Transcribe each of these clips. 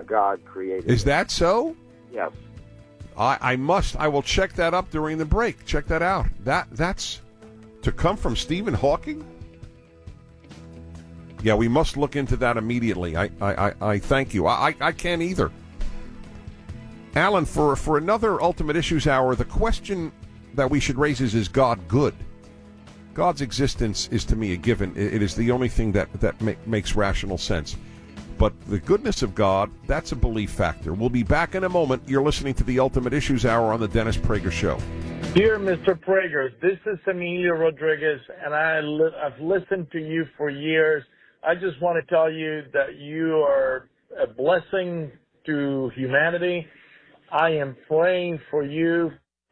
God created Is it. that so? Yes. I will check that up during the break. Check that out. That's to come from Stephen Hawking? Yeah, we must look into that immediately. I thank you. I can't either. Alan, for another Ultimate Issues Hour, the question that we should raise is God good? God's existence is to me a given. It is the only thing that makes rational sense. But the goodness of God, that's a belief factor. We'll be back in a moment. You're listening to the Ultimate Issues Hour on the Dennis Prager Show. Dear Mr. Prager, this is Emilio Rodriguez, and I've listened to you for years. I just want to tell you that you are a blessing to humanity. I am praying for you.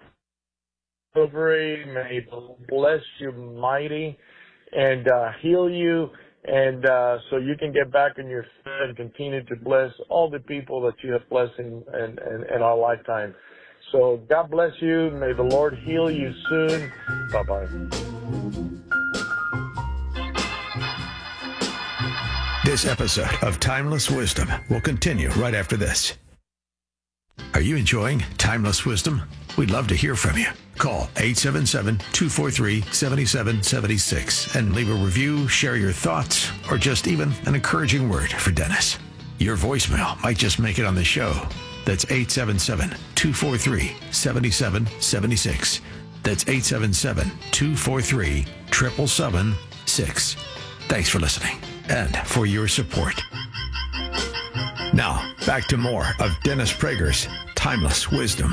May bless you mighty and heal you, and so you can get back on your feet and continue to bless all the people that you have blessed in our lifetime. So God bless you. May the Lord heal you soon. Bye-bye. This episode of Timeless Wisdom will continue right after this. Are you enjoying Timeless Wisdom? We'd love to hear from you. Call 877-243-7776 and leave a review, share your thoughts, or just even an encouraging word for Dennis. Your voicemail might just make it on the show. That's 877-243-7776. That's 877-243-7776. Thanks for listening and for your support. Now, back to more of Dennis Prager's Timeless Wisdom.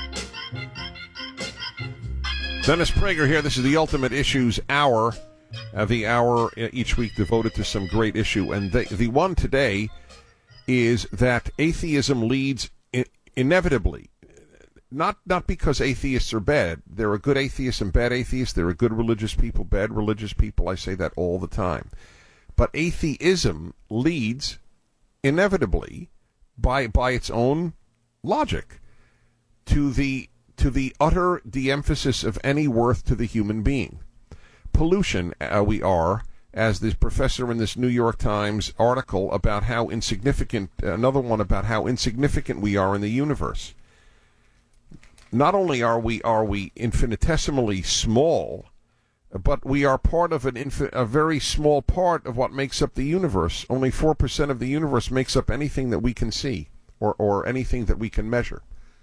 Dennis Prager here. This is the Ultimate Issues Hour. The hour each week devoted to some great issue. And the one today is that atheism leads inevitably. Not because atheists are bad. There are good atheists and bad atheists. There are good religious people, bad religious people. I say that all the time. But atheism leads inevitably by its own logic to the utter de-emphasis of any worth to the human being. Pollution, we are, as this professor in this New York Times article about how insignificant, another one about how insignificant we are in the universe. Not only are we infinitesimally small, but we are part of a very small part of what makes up the universe. Only 4% of the universe makes up anything that we can see or anything that we can measure.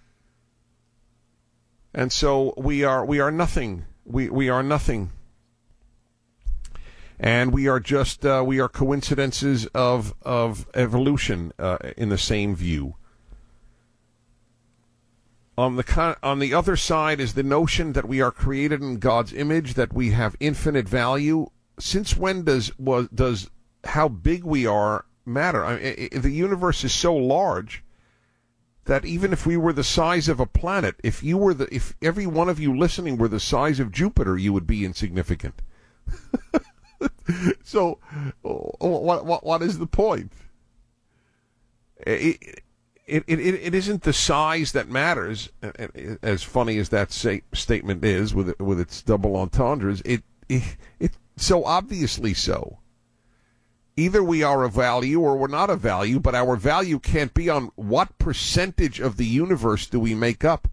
And so we are nothing. We are nothing. And we are just we are coincidences of evolution in the same view. On the other side is the notion that we are created in God's image, that we have infinite value. Since when does how big we are matter? I mean, the universe is so large that even if we were the size of a planet, if every one of you listening were the size of Jupiter, you would be insignificant. So, what is the point? It isn't the size that matters. As funny as that statement is, with its double entendres, it's so obviously so. Either we are of value or we're not of value, but our value can't be on what percentage of the universe do we make up.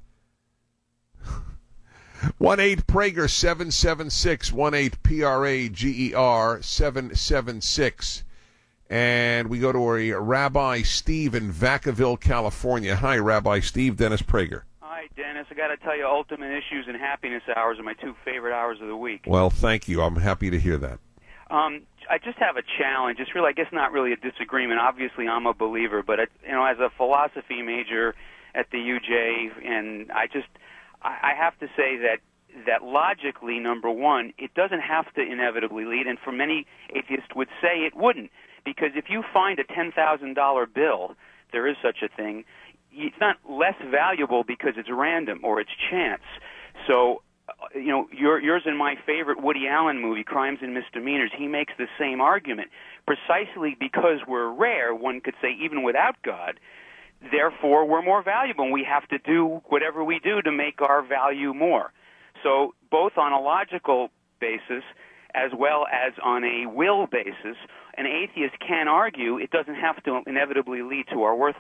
1-8-PRAGER-776, 1-8-PRAGER 776. And we go to a Rabbi Steve in Vacaville, California. Hi, Rabbi Steve. Dennis Prager. Hi, Dennis. I got to tell you, Ultimate Issues and Happiness Hours are my two favorite hours of the week. Well, thank you. I'm happy to hear that. I just have a challenge. It's really, I guess, not really a disagreement. Obviously, I'm a believer, but as a philosophy major at the UJ, and I have to say that logically, number one, it doesn't have to inevitably lead, and for many atheists would say it wouldn't. Because if you find a $10,000 bill, there is such a thing, it's not less valuable because it's random or it's chance. So, yours and my favorite Woody Allen movie, Crimes and Misdemeanors, he makes the same argument. Precisely because we're rare, one could say, even without God, therefore we're more valuable, and we have to do whatever we do to make our value more. So both on a logical basis as well as on a will basis, an atheist can argue it doesn't have to inevitably lead to our